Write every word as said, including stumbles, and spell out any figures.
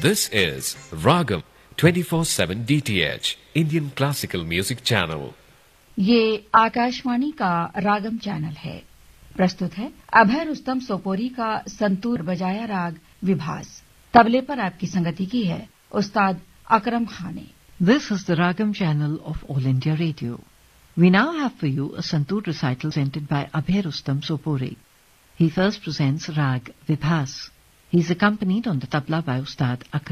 This is Ragam twenty-four seven D T H, Indian Classical Music Channel. ये आकाशवाणी का रागम channel है। प्रस्तुत है अभय रुस्तम सोपोरी का संतूर बजाया राग विभास। तबले पर आपकी संगति की है उस्ताद अकरम खान ने। This is the Ragam channel of All India Radio. We now have for you a santoor recital presented by Abhay Rustam Sopori. He first presents Rag Vibhas. He is accompanied on the tabla by Ustad Akram.